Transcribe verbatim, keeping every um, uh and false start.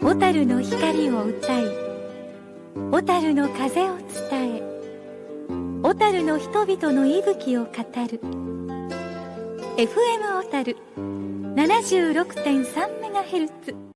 小樽の光を歌い、小樽の風を伝え、小樽の人々の息吹を語る エフエム 小樽 ななじゅうろくてんさんメガヘルツ